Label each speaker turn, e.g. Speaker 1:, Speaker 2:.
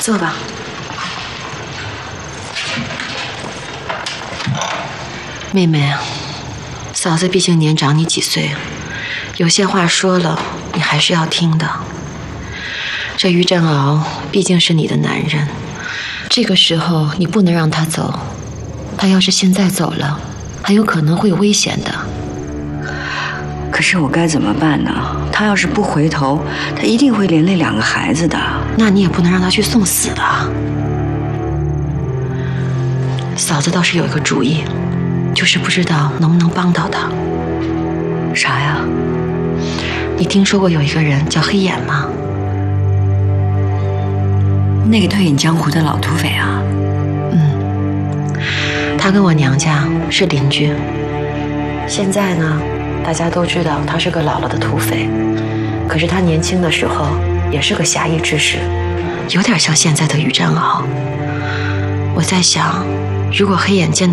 Speaker 1: 坐吧。妹妹，嫂子毕竟年长你几岁，有些话说了，你还是要听的。这于振鳌毕竟是你的男人，这个时候你不能让他走，他要是现在走了，很有可能会有危险的。
Speaker 2: 可是我该怎么办呢？他要是不回头，他一定会连累2个孩子的。
Speaker 1: 那你也不能让他去送死的。嫂子倒是有一个主意，就是不知道能不能帮到他。
Speaker 2: 啥呀？
Speaker 1: 你听说过有一个人叫黑眼吗？
Speaker 2: 那个退隐江湖的老土匪啊。
Speaker 1: 他跟我娘家是邻居。现在呢，大家都知道他是个老了的土匪，可是他年轻的时候也是个侠义之士，有点像现在的于振鳌。我在想，如果黑眼见到